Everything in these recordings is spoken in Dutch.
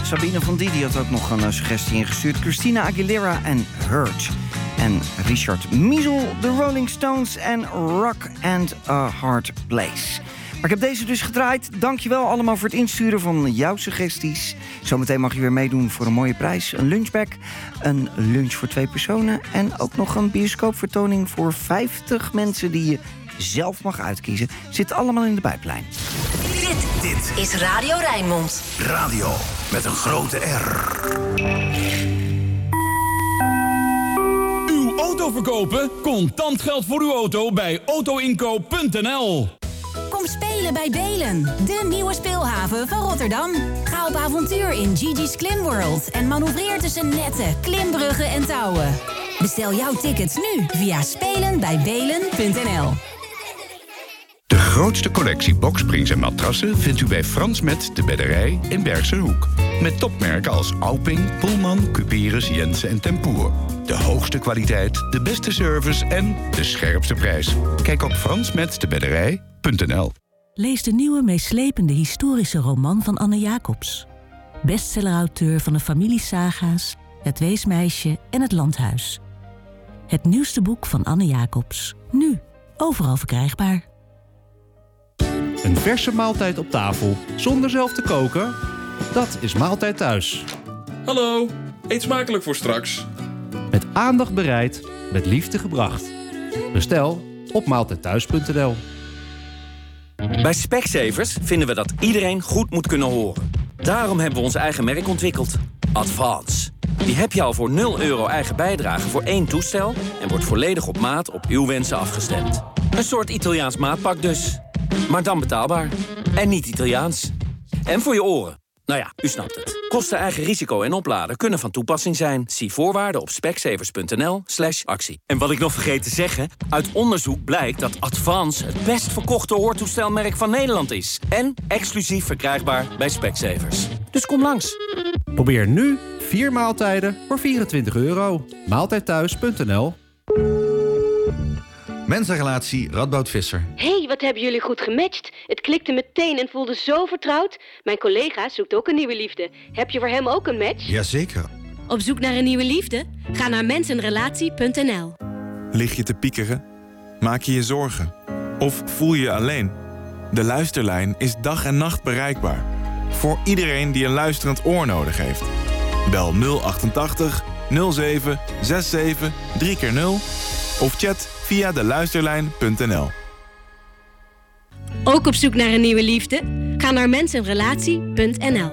Sabine van Didi had ook nog een suggestie ingestuurd. Christina Aguilera en Hurt. En Richard Miesel, de Rolling Stones en Rock and a Hard Place. Maar ik heb deze dus gedraaid. Dankjewel allemaal voor het insturen van jouw suggesties. Zometeen mag je weer meedoen voor een mooie prijs. Een lunchbag, een lunch voor 2 personen... en ook nog een bioscoopvertoning voor 50 mensen... die je zelf mag uitkiezen. Zit allemaal in de pijplijn. Dit is Radio Rijnmond. Radio met een grote R. Uw auto verkopen? Contant geld voor uw auto bij autoinkoop.nl. Kom spelen bij Belen, de nieuwe speelhaven van Rotterdam. Ga op avontuur in Gigi's Klimworld en manoeuvreer tussen netten, klimbruggen en touwen. Bestel jouw tickets nu via spelenbijbelen.nl. De grootste collectie boksprings en matrassen vindt u bij Frans Met de Bedderij in Bergse Hoek. Met topmerken als Alping, Pullman, Cuperus, Jensen en Tempoer. De hoogste kwaliteit, de beste service en de scherpste prijs. Kijk op fransmetdebedderij.nl. Lees de nieuwe meeslepende historische roman van Anne Jacobs. Bestsellerauteur van de familiesaga's, Het Weesmeisje en Het Landhuis. Het nieuwste boek van Anne Jacobs. Nu overal verkrijgbaar. Een verse maaltijd op tafel, zonder zelf te koken? Dat is Maaltijd Thuis. Hallo, eet smakelijk voor straks. Met aandacht bereid, met liefde gebracht. Bestel op maaltijdthuis.nl. Bij Specsavers vinden we dat iedereen goed moet kunnen horen. Daarom hebben we ons eigen merk ontwikkeld. Advance. Die heb je al voor €0 eigen bijdrage voor 1 toestel... en wordt volledig op maat op uw wensen afgestemd. Een soort Italiaans maatpak dus. Maar dan betaalbaar. En niet Italiaans. En voor je oren. Nou ja, u snapt het. Kosten, eigen risico en opladen kunnen van toepassing zijn. Zie voorwaarden op specsavers.nl/actie. En wat ik nog vergeet te zeggen... uit onderzoek blijkt dat Advance het best verkochte hoortoestelmerk van Nederland is. En exclusief verkrijgbaar bij Specsavers. Dus kom langs. Probeer nu 4 maaltijden voor €24. Maaltijdthuis.nl. Mensenrelatie Radboud Visser. Hé, wat hebben jullie goed gematcht. Het klikte meteen en voelde zo vertrouwd. Mijn collega zoekt ook een nieuwe liefde. Heb je voor hem ook een match? Jazeker. Op zoek naar een nieuwe liefde? Ga naar mensenrelatie.nl. Lig je te piekeren? Maak je je zorgen? Of voel je je alleen? De Luisterlijn is dag en nacht bereikbaar. Voor iedereen die een luisterend oor nodig heeft. Bel 088 07 67 3x0 of chat via deluisterlijn.nl. Ook op zoek naar een nieuwe liefde? Ga naar mensenrelatie.nl.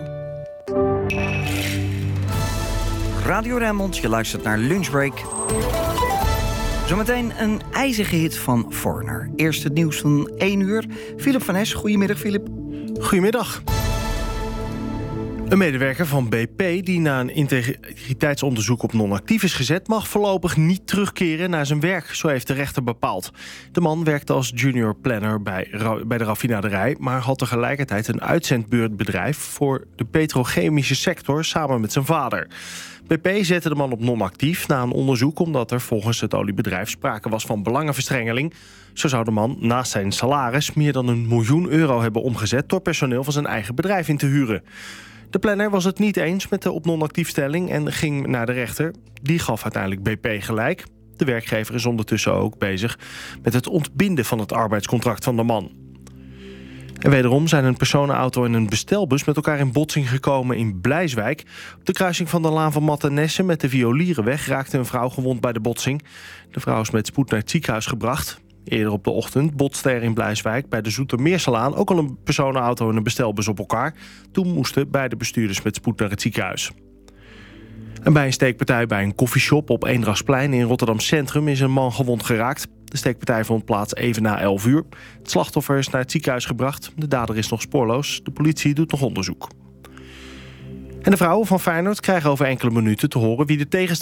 Radio Rijnmond, je luistert naar Lunchbreak. Zometeen een ijzige hit van Foreigner. Eerst het nieuws van 1 uur. Philip van Es, goedemiddag Philip. Goedemiddag. Een medewerker van BP die na een integriteitsonderzoek op non-actief is gezet... mag voorlopig niet terugkeren naar zijn werk, zo heeft de rechter bepaald. De man werkte als junior planner bij de raffinaderij... maar had tegelijkertijd een uitzendbeurtbedrijf voor de petrochemische sector samen met zijn vader. BP zette de man op non-actief na een onderzoek... omdat er volgens het oliebedrijf sprake was van belangenverstrengeling. Zo zou de man naast zijn salaris meer dan €1 miljoen hebben omgezet... door personeel van zijn eigen bedrijf in te huren. De planner was het niet eens met de op non-actiefstelling en ging naar de rechter. Die gaf uiteindelijk BP gelijk. De werkgever is ondertussen ook bezig met het ontbinden van het arbeidscontract van de man. En wederom zijn een personenauto en een bestelbus met elkaar in botsing gekomen in Blijswijk. Op de kruising van de Laan van Mathenesse met de Violierenweg raakte een vrouw gewond bij de botsing. De vrouw is met spoed naar het ziekenhuis gebracht. Eerder op de ochtend botste er in Blijswijk bij de Zoetermeerselaan ook al een personenauto en een bestelbus op elkaar. Toen moesten beide bestuurders met spoed naar het ziekenhuis. En bij een steekpartij bij een koffieshop op Eendrachtsplein in Rotterdam Centrum is een man gewond geraakt. De steekpartij vond plaats even na 11 uur. Het slachtoffer is naar het ziekenhuis gebracht. De dader is nog spoorloos. De politie doet nog onderzoek. En de vrouwen van Feyenoord krijgen over enkele minuten te horen wie de tegenstander